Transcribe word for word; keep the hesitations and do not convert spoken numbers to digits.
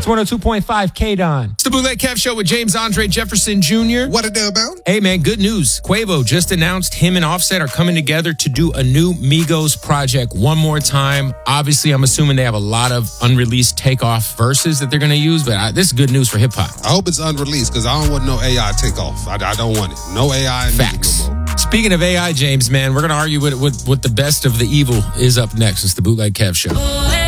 It's one oh two point five K-Don. It's the Bootleg Kev Show with James Andre Jefferson Junior What it do about? Hey, man, good news. Quavo just announced him and Offset are coming together to do a new Migos project one more time. Obviously, I'm assuming they have a lot of unreleased takeoff verses that they're going to use, but I, this is good news for hip-hop. I hope it's unreleased because I don't want no A I takeoff. I, I don't want it. No A I in Facts. no more. Speaking of A I, James, man, we're going to argue what, what, what the best of the evil is up next. It's the Bootleg Kev Show.